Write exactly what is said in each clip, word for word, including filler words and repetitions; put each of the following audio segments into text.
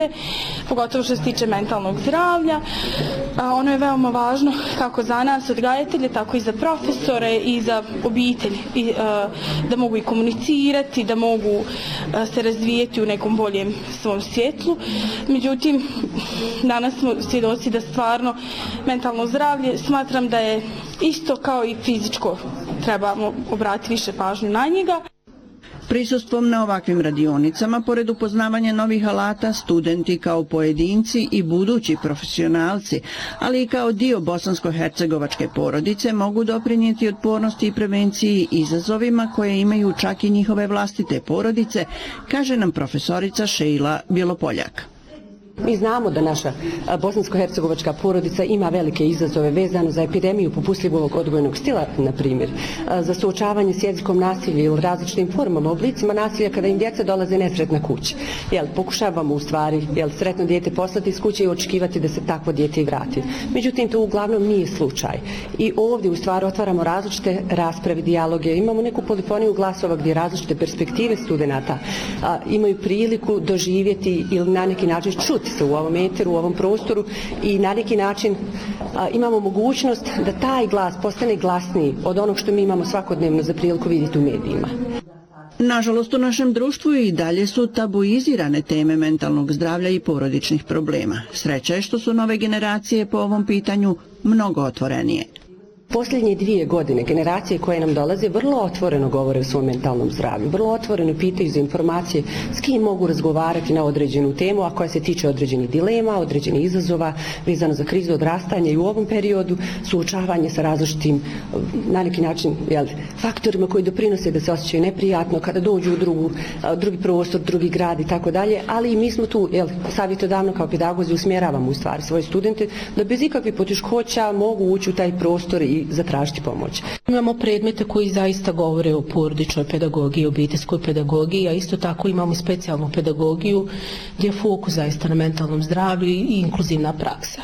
pogotovo što se tiče mentalnog zdravlja. Ono je veoma važno kako za nas odgajatelje, tako i za profesore i za obitelj, I, da mogu i komunicirati, da mogu se razvijeti u nekom boljem svom svjetlu. Međutim, danas smo svjedoci da stvarno mentalno zdravlje smatram da je isto kao i fizičko, trebamo obratiti više pažnju na njega. Prisustvom na ovakvim radionicama, pored upoznavanja novih alata, studenti kao pojedinci i budući profesionalci, ali i kao dio bosansko-hercegovačke porodice mogu doprinijeti otpornosti i prevenciji izazovima koje imaju čak i njihove vlastite porodice, kaže nam profesorica Šejla Bjelopoljak. Mi znamo da naša bosansko-hercegovačka porodica ima velike izazove vezano za epidemiju popustljivog odgojnog stila, na primjer, za suočavanje s jezikom nasilja ili različitim formama, oblicima nasilja kada im djeca dolaze nesretna kući. Jel, pokušavamo u stvari jel, sretno dijete poslati iz kuće i očekivati da se takvo dijete i vrati. Međutim, to uglavnom nije slučaj. I ovdje u stvari otvaramo različite rasprave, dijaloge. Imamo neku polifoniju glasova gdje različite perspektive studenata a, imaju priliku doživjeti ili na neki način čuti se u ovom eteru, u ovom prostoru i na neki način a, imamo mogućnost da taj glas postane glasniji od onog što mi imamo svakodnevno za priliku vidjeti u medijima. Nažalost, u našem društvu i dalje su tabuizirane teme mentalnog zdravlja i porodičnih problema. Sreća je što su nove generacije po ovom pitanju mnogo otvorenije. Posljednje dvije godine generacije koje nam dolaze vrlo otvoreno govore o svom mentalnom zdravlju, vrlo otvoreno pitaju za informacije s kim mogu razgovarati na određenu temu, a koja se tiče određenih dilema, određenih izazova vezano za krizu odrastanja i u ovom periodu suočavanje sa različitim na neki način jel, faktorima koji doprinose da se osjećaju neprijatno kada dođu u drugu, drugi prostor, drugi grad i tako dalje, ali i mi smo tu jel, savjetodavno kao pedagozi usmjeravamo u stvari svoje studente da bez ikakvih poteškoća mogu ući u taj prostor i zatražiti pomoć. Imamo predmete koji zaista govore o porodičnoj pedagogiji, obiteljskoj pedagogiji, a isto tako imamo i specijalnu pedagogiju gdje je fokus zaista na mentalnom zdravlju i inkluzivna praksa.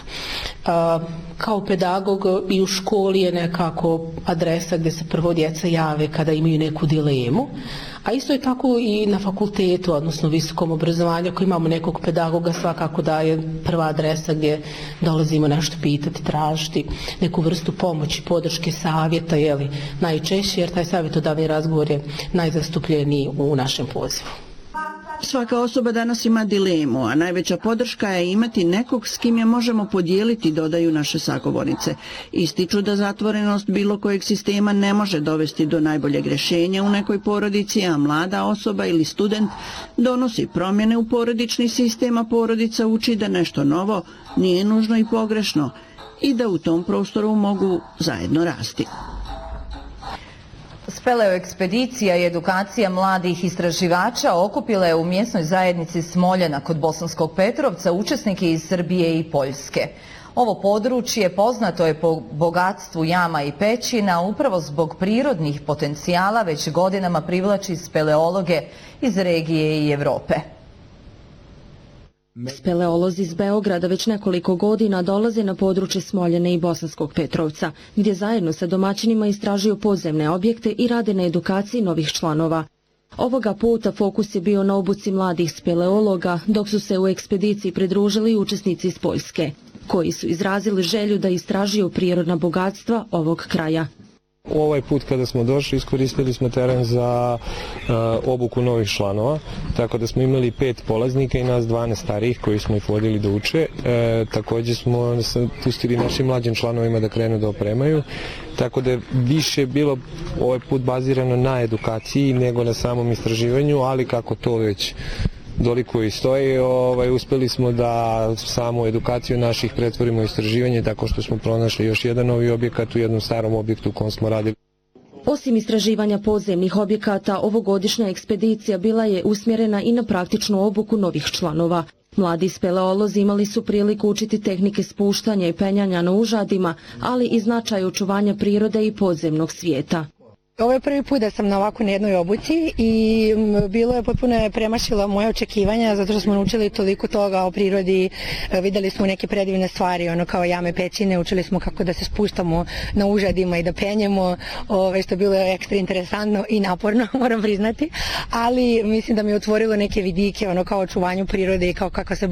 A, kao pedagog i u školi je nekako adresa gdje se prvo djeca jave kada imaju neku dilemu, a isto je tako i na fakultetu, odnosno visokom obrazovanju, ako imamo nekog pedagoga, svakako da je prva adresa gdje dolazimo nešto pitati, tražiti neku vrstu pomoći, podrške, savjeta, jeli, najčešće, jer taj savjetodavni razgovor je najzastupljeniji u našem pozivu. Svaka osoba danas ima dilemu, a najveća podrška je imati nekog s kim je možemo podijeliti, dodaju naše sagovornice. Ističu da zatvorenost bilo kojeg sistema ne može dovesti do najboljeg rješenja u nekoj porodici, a mlada osoba ili student donosi promjene u porodični sistem, a porodica uči da nešto novo nije nužno i pogrešno i da u tom prostoru mogu zajedno rasti. Speleo ekspedicija i edukacija mladih istraživača okupila je u mjesnoj zajednici Smoljana kod Bosanskog Petrovca učesnike iz Srbije i Poljske. Ovo područje poznato je po bogatstvu jama i pećina, upravo zbog prirodnih potencijala već godinama privlači speleologe iz regije i Evrope. Speleolozi iz Beograda već nekoliko godina dolaze na područje Smoljane i Bosanskog Petrovca, gdje zajedno sa domaćinima istražuju podzemne objekte i rade na edukaciji novih članova. Ovoga puta fokus je bio na obuci mladih speleologa, dok su se u ekspediciji pridružili i učesnici iz Poljske, koji su izrazili želju da istražuju prirodna bogatstva ovog kraja. Ovaj put kada smo došli iskoristili smo teren za uh, obuku novih članova, tako da smo imali pet polaznika i nas dvanaest starijih koji smo ih vodili da uče. E, također smo pustili našim mlađim članovima da krenu da opremaju, tako da je više bilo ovaj put bazirano na edukaciji nego na samom istraživanju, ali kako to već doliko i stoji, ovaj, uspeli smo da samu edukaciju naših pretvorimo u istraživanje tako što smo pronašli još jedan novi objekat u jednom starom objektu u kom smo radili. Osim istraživanja podzemnih objekata, ovogodišnja ekspedicija bila je usmjerena i na praktičnu obuku novih članova. Mladi speleolozi imali su priliku učiti tehnike spuštanja i penjanja na užadima, ali i značaj očuvanja prirode i podzemnog svijeta. Ovo je prvi put da sam na ovako jednoj obuci i bilo je potpuno premašilo moje očekivanja zato što smo naučili toliko toga o prirodi, vidjeli smo neke predivne stvari, ono kao jame, pećine, učili smo kako da se spuštamo na užadima i da penjemo, ove, što je bilo ekstra interesantno i naporno, moram priznati, ali mislim da mi je otvorilo neke vidike ono kao očuvanju prirode i kao kako se